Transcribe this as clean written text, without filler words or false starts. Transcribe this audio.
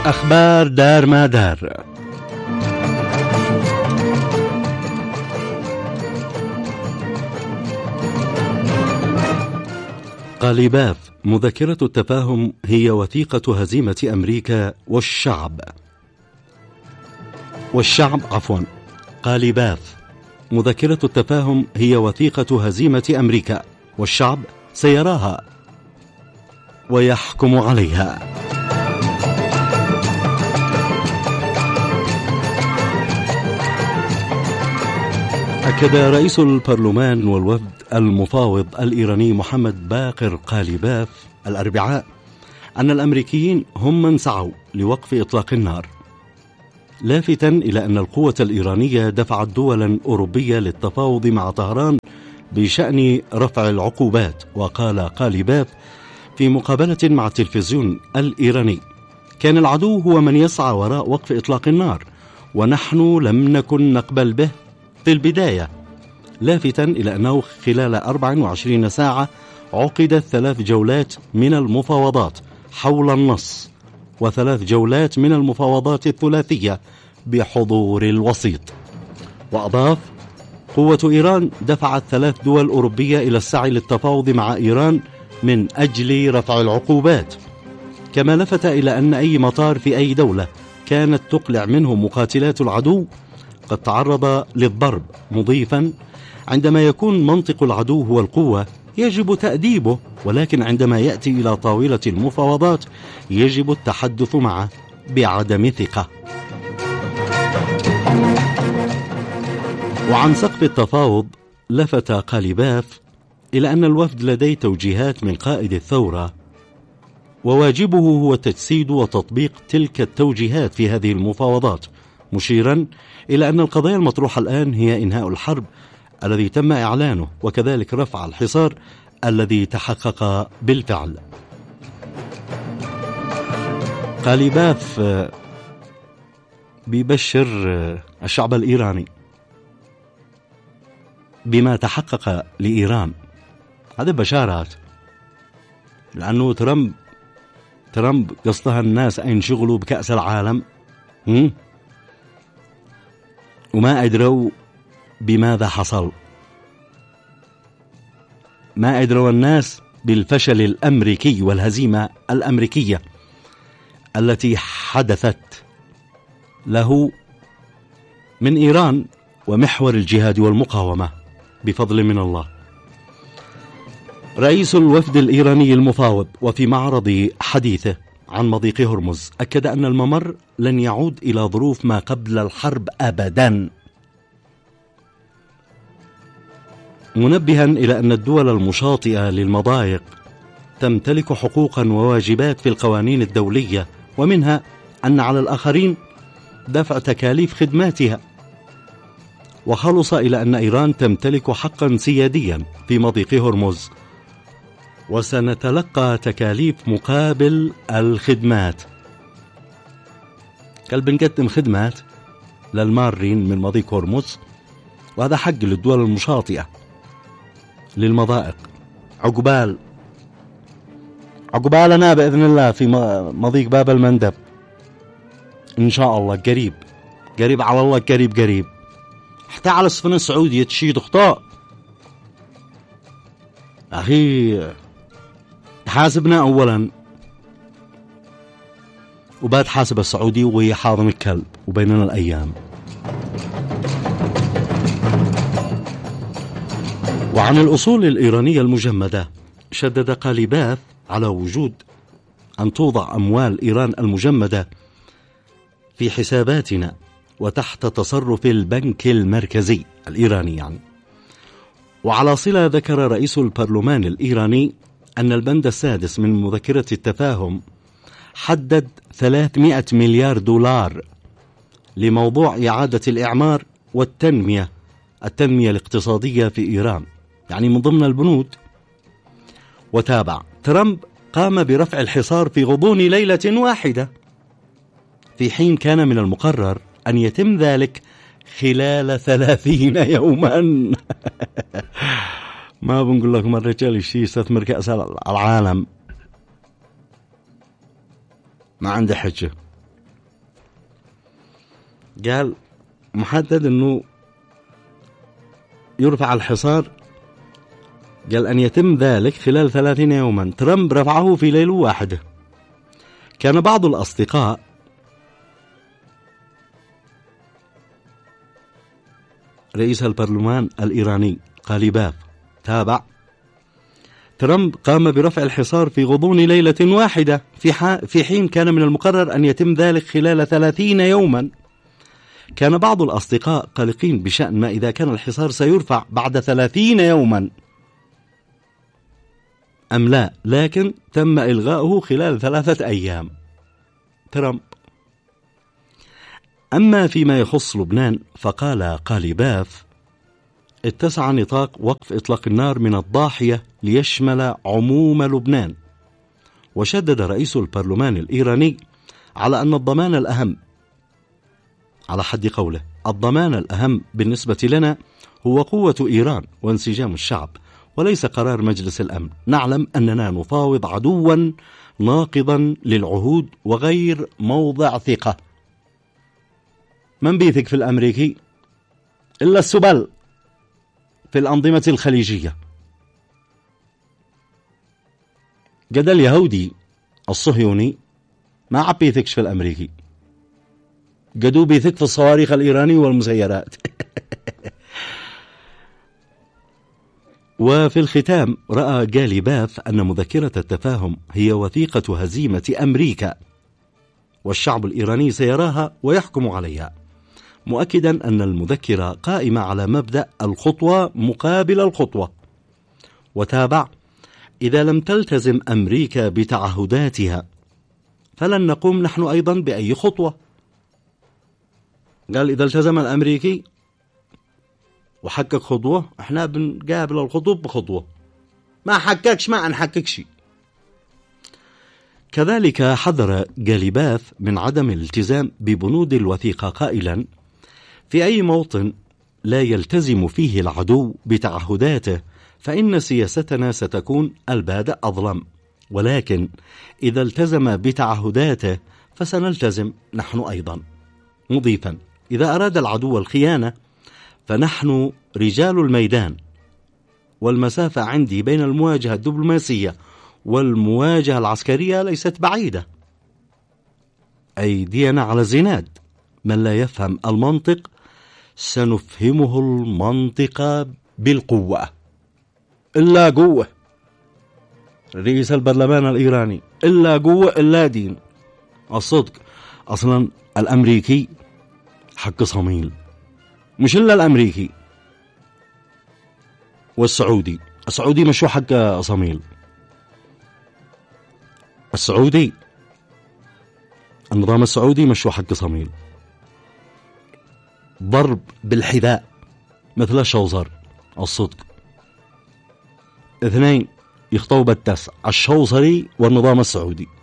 أخبار دار ما دار. قاليباف: مذكرة التفاهم هي وثيقة هزيمة أمريكا والشعب. قاليباف: مذكرة التفاهم هي وثيقة هزيمة أمريكا، والشعب سيراها ويحكم عليها. أكد رئيس البرلمان والوفد المفاوض الإيراني محمد باقر قاليباف الأربعاء أن الأمريكيين هم من سعوا لوقف إطلاق النار، لافتا إلى أن القوة الإيرانية دفعت دولا أوروبية للتفاوض مع طهران بشأن رفع العقوبات. وقال قاليباف في مقابلة مع التلفزيون الإيراني: كان العدو هو من يسعى وراء وقف إطلاق النار، ونحن لم نكن نقبل به في البداية، لافتا إلى أنه خلال 24 ساعة عقدت 3 جولات من المفاوضات حول النص، و3 جولات من المفاوضات الثلاثية بحضور الوسيط. وأضاف: قوة إيران دفعت 3 دول أوروبية إلى السعي للتفاوض مع إيران من أجل رفع العقوبات. كما لفت إلى أن أي مطار في أي دولة كانت تقلع منه مقاتلات العدو قد تعرض للضرب، مضيفا: عندما يكون منطق العدو هو القوة يجب تأديبه، ولكن عندما يأتي إلى طاولة المفاوضات يجب التحدث معه بعدم ثقة. وعن سقف التفاوض لفت قاليباف إلى أن الوفد لديه توجيهات من قائد الثورة، وواجبه هو تجسيد وتطبيق تلك التوجيهات في هذه المفاوضات، مشيرا إلى أن القضايا المطروحة الآن هي إنهاء الحرب الذي تم إعلانه، وكذلك رفع الحصار الذي تحقق بالفعل. قاليباف بيبشر الشعب الإيراني بما تحقق لإيران. هذه بشارات، لأنه ترامب قصدها الناس ينشغلوا بكأس العالم وما أدروا بماذا حصل، ما أدروا الناس بالفشل الأمريكي والهزيمة الأمريكية التي حدثت له من إيران ومحور الجهاد والمقاومة بفضل من الله. رئيس الوفد الإيراني المفاوض وفي معرض حديثه عن مضيق هرمز أكد أن الممر لن يعود إلى ظروف ما قبل الحرب أبدا، منبها إلى أن الدول المشاطئة للمضايق تمتلك حقوقا وواجبات في القوانين الدولية، ومنها أن على الآخرين دفع تكاليف خدماتها. وخلص إلى أن إيران تمتلك حقا سياديا في مضيق هرمز، وسنتلقى تكاليف مقابل الخدمات. قال بنقدم خدمات للمارين من مضيق هرمز، وهذا حق للدول المشاطئة للمضائق. عقبالنا بإذن الله في مضيق باب المندب إن شاء الله، قريب على الله، قريب حتى على السفن السعودية تشيد اخطاء. أخي حاسبنا أولا وبعد حاسب السعودي وهي حاضن الكلب، وبيننا الأيام. وعن الأصول الإيرانية المجمدة شدد قاليباف على وجود أن توضع أموال إيران المجمدة في حساباتنا وتحت تصرف البنك المركزي الإيراني وعلى صلة ذكر رئيس البرلمان الإيراني أن البند السادس من مذكرة التفاهم حدد 300 مليار دولار لموضوع إعادة الإعمار والتنمية الاقتصادية في إيران، من ضمن البنود. وتابع: ترامب قام برفع الحصار في غضون ليلة واحدة، في حين كان من المقرر أن يتم ذلك خلال 30 يوما. ما بنقول لكم الرجال الشيء يستثمر كأس العالم، ما عنده حجة. قال محدد أنه يرفع الحصار، قال أن يتم ذلك خلال 30 يوما. ترامب رفعه في ليلة واحدة. كان بعض الأصدقاء رئيس البرلمان الإيراني قاليباف تابع: ترامب قام برفع الحصار في غضون ليلة واحدة في حين كان من المقرر أن يتم ذلك خلال 30 يوما. كان بعض الأصدقاء قلقين بشأن ما إذا كان الحصار سيرفع بعد 30 يوما أم لا، لكن تم إلغاؤه خلال 3 أيام. ترامب. أما فيما يخص لبنان فقال قاليباف: اتسع نطاق وقف إطلاق النار من الضاحية ليشمل عموم لبنان. وشدد رئيس البرلمان الإيراني على أن الضمان الأهم، على حد قوله، الضمان الأهم بالنسبة لنا هو قوة إيران وانسجام الشعب، وليس قرار مجلس الأمن. نعلم أننا نفاوض عدوا ناقضا للعهود وغير موضع ثقة. من بيثق في الأمريكي إلا السبل في الأنظمة الخليجية. قد اليهودي الصهيوني ما عم بيثقش في الأمريكي، قدو بيثق في الصواريخ الإيراني والمسيرات. وفي الختام رأى قاليباف أن مذكرة التفاهم هي وثيقة هزيمة أمريكا، والشعب الإيراني سيراها ويحكم عليها، مؤكدا أن المذكرة قائمة على مبدأ الخطوة مقابل الخطوة. وتابع: إذا لم تلتزم أمريكا بتعهداتها فلن نقوم نحن أيضا بأي خطوة. قال إذا التزم الأمريكي وحقق خطوة احنا بنقابل الخطوة بخطوة، ما حققش ما نحققش. كذلك حذر قاليباف من عدم الالتزام ببنود الوثيقة قائلا: في أي موطن لا يلتزم فيه العدو بتعهداته فإن سياستنا ستكون البادئ أظلم، ولكن إذا التزم بتعهداته فسنلتزم نحن أيضا. مضيفا: إذا أراد العدو الخيانة فنحن رجال الميدان، والمسافة عندي بين المواجهة الدبلوماسية والمواجهة العسكرية ليست بعيدة. أيدينا على الزناد، من لا يفهم المنطق سنفهمه المنطق بالقوة. إلا قوة رئيس البرلمان الإيراني، إلا قوة إلا دين. الصدق أصلا الأمريكي حق صميل، مش إلا الأمريكي والسعودي. السعودي مشو حق صميل، السعودي النظام السعودي مشو حق صميل، ضرب بالحذاء مثل الشوزر. الصدق. 2 يخطوا بالتس، الشوصري والنظام السعودي.